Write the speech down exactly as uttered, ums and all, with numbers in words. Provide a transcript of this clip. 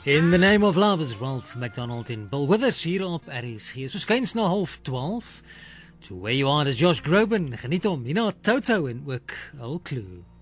In the Name of Love is Ralph McDonald in Bill Withers hier op R S G. So skuins na half twaalf. To where you are is Josh Groban. Geniet hom. Hierna Toto en ook Al Kloo.